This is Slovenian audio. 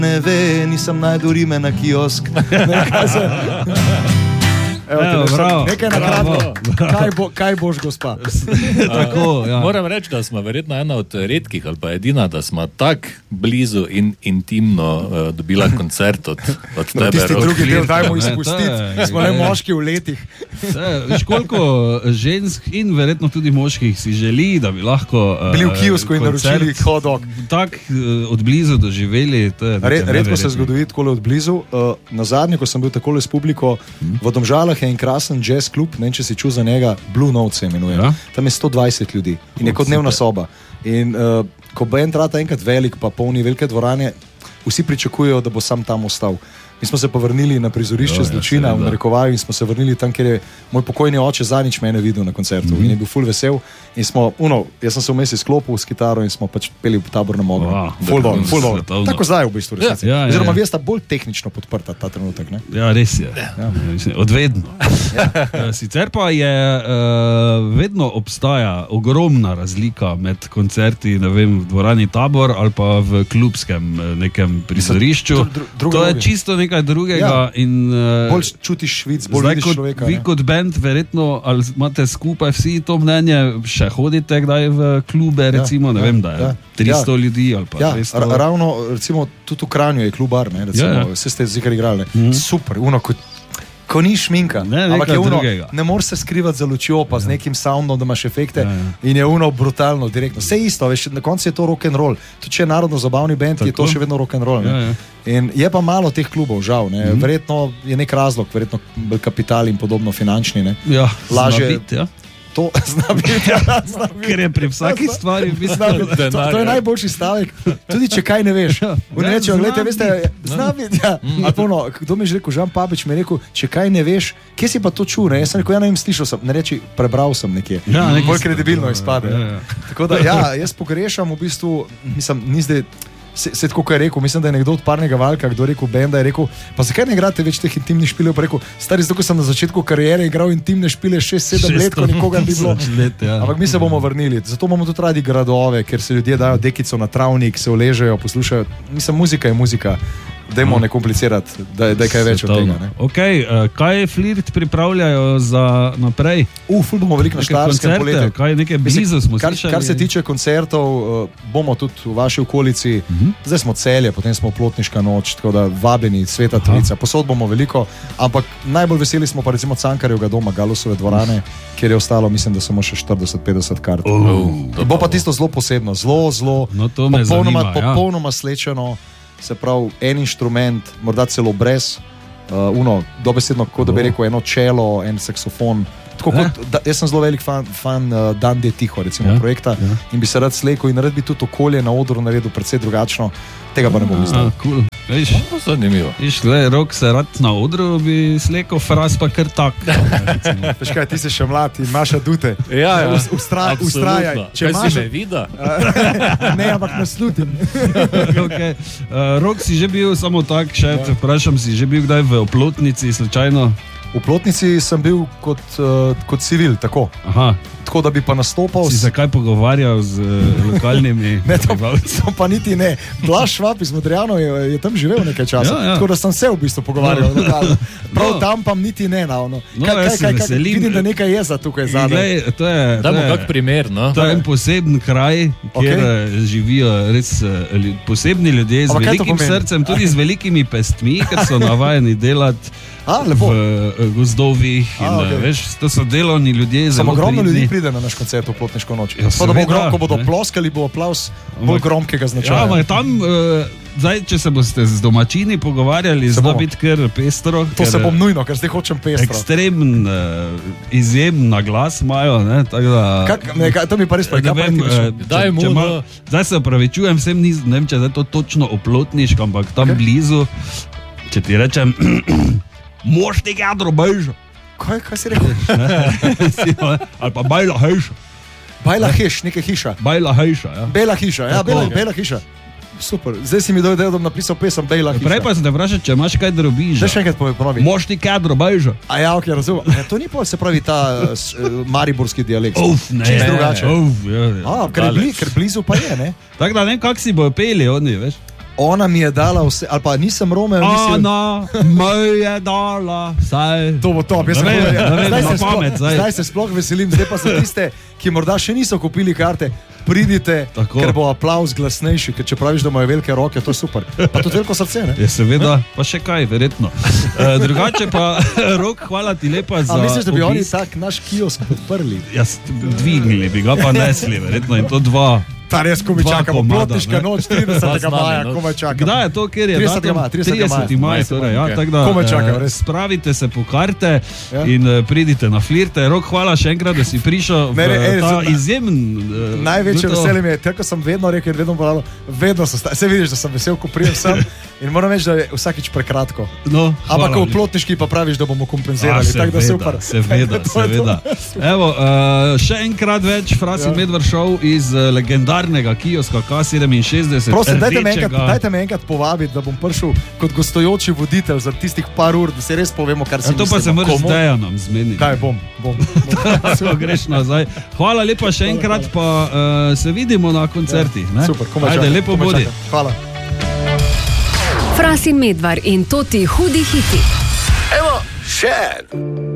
ne ve, nisem najdu Rime na kiosk. Nekaj na kratko. Kaj boš, gospa? Tako, ja. Moram reči, da smo verjetno ena od redkih ali pa edina, da smo tak blizu in intimno dobila koncert od tebe. Tisti drugi del dajmo izpustiti. Smo le moški v letih. Veš, koliko žensk in verjetno tudi moških si želi, da bi lahko bili v kiosku in naročili hot dog. Tak od blizu doživeli. Redko se zgodi takole od blizu. Na zadnje, ko sem bil takole s publiko v Domžalah, je en krasen jazz klub, ne vem, če si čul za njega, Blue Note se imenuje. Ja? Tam je 120 ljudi in je kot dnevna soba. In ko band rata enkrat velik, pa polni velike dvorane, vsi pričakujejo, da bo sam tam ostal. Mi smo se pa vrnili na prizorišče zločina v narekovaju in smo se vrnili tam, kjer je moj pokojni oče zadnjič mene videl na koncertu in je bil ful vesel. In smo, jaz sem se vmes izklopil s kitaro in smo pač peli v Tabornem Ogru. Full on. Tako zdaj v bistvu resnici. Oziroma vi sta bolj tehnično podprta ta trenutek, ne? Ja, res je. Odvedno. Sicer pa je vedno obstaja ogromna razlika med koncerti, ne vem, v dvorani Tabor ali pa v klubskem nekem prizorišču. To je čisto nekaj drugega in bolj čutiš švic, bolj vidiš človeka. Vi kot band verjetno, ali imate skupaj vsi to mnenje, še hodite kdaj v klube, recimo, ne vem, da je 300 ljudi ali pa 200. Ravno, recimo, tudi v Kranju je klubar, ne, recimo, vse ste zikar igrali, super, ko ni šminka, ampak je ne moreš se skrivati za lučjo, pa z nekim soundom, da imaš efekte in je brutalno, direktno. Vse isto, veš, na koncu je to rock'n'roll. Tudi če je narodno-zabavni band, je to še vedno rock'n'roll. In je pa malo teh klubov, žal. Verjetno je nek razlog, verjetno kapital in podobno finančni. Lažje biti, ja. To zna biti, ker je pri vsaki stvari to je najboljši stavek, tudi če kaj ne veš. Rečejo, gledajte, veste, zna biti, kdo mi je že rekel, Žan Papič mi je rekel, če kaj ne veš, kje si pa to čul, jaz sem rekel, ja ne vem, slišal sem, ne reči, prebral sem nekje, bolj kredibilno izpade. Tako da, jaz pogrešam v bistvu, mislim, ni zdaj se tako, kaj je rekel, mislim, da je nekdo od Parnega Valka, kdo je rekel benda, je rekel, pa zakaj ne igrate več teh intimnih špilev, pa rekel, stari, zato ko sem na začetku kariere igral intimne špile 6-7 let, ko nikoga ni bilo. Ampak mi se bomo vrnili, zato imamo tudi radi gradove, ker se ljudje dajo dekico na travnik, se uležejo, poslušajo, mislim, muzika je muzika. Dajmo ne komplicirati, da je kaj več od tega. Ne? Ok, kaj Flirt pripravljajo za naprej? Ful bomo veliko na Štajerskem poletju. Kaj nekaj blizu smo slišali? Kar se tiče koncertov, bomo tudi v vaši okolici, zdaj smo Celje, potem smo Plotniška noč, tako da vabeni, Sveta Trojica, posod bomo veliko, ampak najbolj veseli smo pa recimo Cankarjevega doma, Galusove dvorane, kjer je ostalo, mislim, da samo še 40-50 kart. Bo pa tisto zelo posebno, zelo, popolnoma slečeno. Se pravi, en inštrument, morda celo brez, dobesedno, kot da bi rekel, eno čelo, en saksofon. Jaz sem zelo velik fan Dan de Tiho, recimo, projekta in bi se rad slekel in rad bi tudi okolje na odru naredil predvsej drugačno. Tega pa ne bom mislil. Cool. Zanimivo. Rok se rad na odru bi slekel, fraz pa kar tak. Veš kaj, ti si še mlad in imaš adute. Ustrajaj. Če si me vida? Ne, ampak naslutim. Okay. Rok si že bil, samo tak, še vprašam, si že bil kdaj v Oplotnici, slučajno? V Plotnici sem bil kot civil, tako. Aha. Tako, da bi pa nastopal. Si se kaj pogovarjal z lokalnimi? Ne, to pa niti ne. Blaž Švab iz Modrijano je tam živel nekaj časa, tako da sem se v bistvu pogovarjal lokalno. Prav tam pa niti ne. Vidim, da nekaj je za tukaj zadaj. Dajmo kak primer, no? To je en poseben kraj, kjer živijo res posebni ljudje z velikim srcem, tudi z velikimi pestmi, ker so navajeni delati v gozdovih in veš, to so delovni ljudje, zelo pridni. Ogromno ljudi pride na naš koncert v Plotniško noč. Ko bodo ploskali, bo aplauz bolj gromkega značaja. Ja, tam, zdaj, če se boste z domačini pogovarjali, zna biti kar pestro. To se bom nujno, ker zdaj hočem pestro. Ekstremen, izjemen glas imajo, ne, tako da... To mi pa res zdaj se opravičujem, vsem ne vem, če je to točno o Plotniško, ampak tam blizu, če ti rečem... Moš tega drobejža. Kaj si rekel? Ali pa Bajla Hejša. Bajla Heš, nekaj hiša. Bajla Hejša, ja. Bela hiša, ja, Bela hiša. Super, zdaj si mi dojde, da bom napisal pesem Bela hiša. Prej pa sem te vprašal, če imaš kaj drobiža. Zdaj še enkrat ponovi. Moš tega drobejža. A ja, ok, razumem. To ni pa se pravi ta mariborski dialekt. Ne. Čist drugače. Ja. Ker blizu pa je, ne? Tako da ne vem, kak si bojo peli oni, veš. ona mi je dala vse, ali pa nisem Romeo, ona mi je dala vse. To bo top, zdaj se sploh veselim, zdaj pa so tiste, ki morda še niso kupili karte, pridite, ker bo aplauz glasnejši, ker če praviš, da imajo velike roke, to je super. Pa to veliko srce, ne? Je seveda, pa še kaj, verjetno. Drugače pa, Rok, hvala ti lepa za... A misliš, da bi oni tak naš kiosk podprli? Dvignili bi ga pa nesli, verjetno, in to dva. Ta res, ko mi čakamo, Plotniška noč, 30. maja, ko me čakamo. Kdaj je to, kjer je 30. maja, torej, ja, tako da, ko me čakam, res. Spravite se po karte in pridite na flirte. Rok, hvala še enkrat, da si prišel v ta izjemen... Največje veselje mi je, tako sem vedno rekel, vedno sem se vidiš, da sem vesel, ko prijem sem in moram reči, da je vsakič prekratko. Ampak v Plotniški pa praviš, da bomo kompenzirali, tako da super. Seveda. Evo, še enkrat več Frasin Medvard šov iz legendarnega kioska K67. Prosim, dajte me enkrat povabiti, da bom prišel kot gostujoči voditelj za tistih par ur, da se res povemo, kar si mislimo. To pa se moraš z Dejanom zmeniti. Daj, bom. Greš nazaj. Hvala lepa še enkrat, pa se vidimo na koncertih. Super, ajde, lepo bodi. Hvala. Frasin Medvard in Toti hudi hiti. Evo, še en.